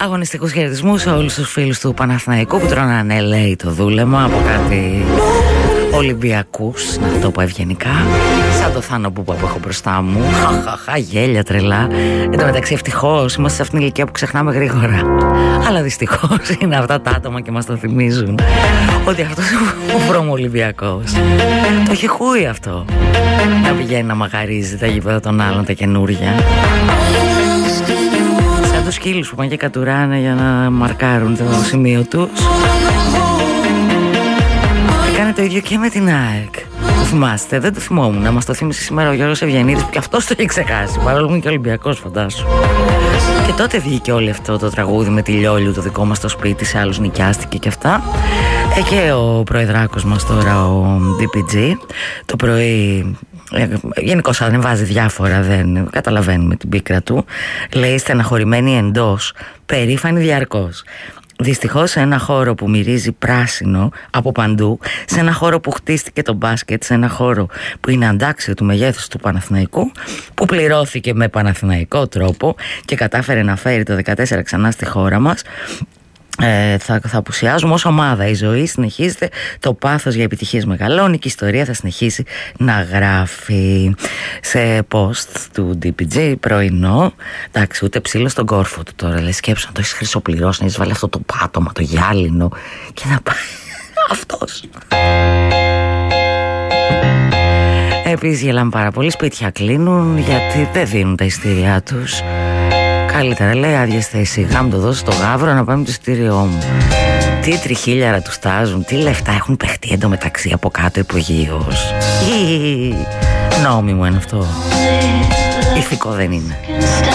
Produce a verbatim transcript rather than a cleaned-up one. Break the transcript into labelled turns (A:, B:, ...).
A: Αγωνιστικούς χαιρετισμούς σε όλους τους φίλους του Παναθηναϊκού που τρώνανε λέει το δούλεμα από κάτι Ολυμπιακούς, να το πω ευγενικά, σαν το Θάνο που έχω μπροστά μου. Χαχαχα, γέλια τρελά. Εν τω μεταξύ, ευτυχώς είμαστε σε αυτήν την ηλικία που ξεχνάμε γρήγορα. Αλλά δυστυχώς είναι αυτά τα άτομα και μας το θυμίζουν ότι αυτός ο βρωμοολυμπιακός το έχει χούει αυτό. Να πηγαίνει να μαγαρίζει τα γήπεδα των άλλων, τα καινούρια. Σαν τους σκύλους που πάνε και κατουράνε για να μαρκάρουν το σημείο τους. Έκανε το ίδιο και με την ΑΕΚ. Το θυμάστε, δεν το θυμόμουν. Μας το θύμισε σήμερα ο Γιώργος Ευγενίδης που και αυτός το έχει ξεχάσει. Παρόλο που είναι και Ολυμπιακός, φαντάσου. Και τότε βγήκε όλο αυτό το τραγούδι με τη Λιόλιου, το δικό μας το σπίτι, σε άλλους νοικιάστηκε και αυτά. Ε, και ο προεδράκος μας τώρα, ο ντι πι τζι, το πρωί. Γενικώς ανεβάζει διάφορα, δεν καταλαβαίνουμε την πίκρα του. Λέει στεναχωρημένη εντός, περήφανη διαρκώς. Δυστυχώς σε ένα χώρο που μυρίζει πράσινο από παντού, σε ένα χώρο που χτίστηκε το μπάσκετ, σε ένα χώρο που είναι αντάξιο του μεγέθους του Παναθηναϊκού, που πληρώθηκε με παναθηναϊκό τρόπο και κατάφερε να φέρει το δεκατέσσερα ξανά στη χώρα μας, Ε, θα, θα απουσιάζουμε ως ομάδα. Η ζωή συνεχίζεται, το πάθος για επιτυχίες μεγαλώνει και η ιστορία θα συνεχίσει να γράφει. Σε post του ντι πι τζι πρωινό, εντάξει, ούτε ψήλο στον κόρφο του τώρα. Λες, σκέψου να το έχεις χρυσοπληρώσει, να έχεις βάλει αυτό το πάτωμα, το γυάλινο και να πάει αυτός. Επίσης γελάμε πάρα πολύ, σπίτια κλείνουν γιατί δεν δίνουν τα ειστήριά τους. Καλύτερα λέει άδειες θέσεις, γάμ το δώσω στο Γαύρο να πάμε το ειστήριό μου. Τι τριχίλιαρα του στάζουν, τι λεφτά έχουν παιχτεί εντωμεταξύ από κάτω υπογείως. Νόμιμο είναι αυτό. Ηθικό δεν είναι.